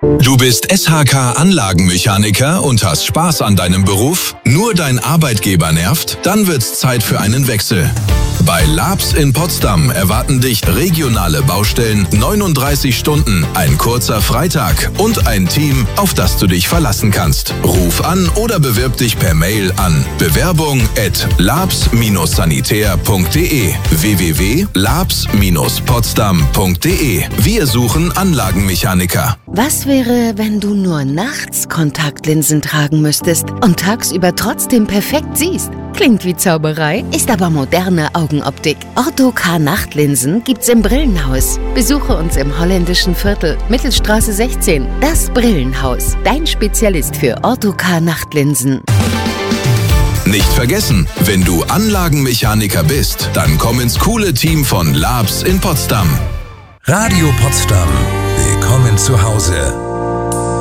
Du bist SHK-Anlagenmechaniker und hast Spaß an deinem Beruf? Nur dein Arbeitgeber nervt? Dann wird's Zeit für einen Wechsel. Bei Labs in Potsdam erwarten dich regionale Baustellen, 39 Stunden, ein kurzer Freitag und ein Team, auf das du dich verlassen kannst. Ruf an oder bewirb dich per Mail an bewerbung@labs-sanitär.de www.labs-potsdam.de. Wir suchen Anlagenmechaniker. Was wäre, wenn du nur nachts Kontaktlinsen tragen müsstest und tagsüber trotzdem perfekt siehst? Klingt wie Zauberei, ist aber moderne Augenoptik. Ortho-K-Nachtlinsen gibt's im Brillenhaus. Besuche uns im holländischen Viertel, Mittelstraße 16. Das Brillenhaus, dein Spezialist für Ortho-K-Nachtlinsen. Nicht vergessen, wenn du Anlagenmechaniker bist, dann komm ins coole Team von Labs in Potsdam. Radio Potsdam. Willkommen zu Hause.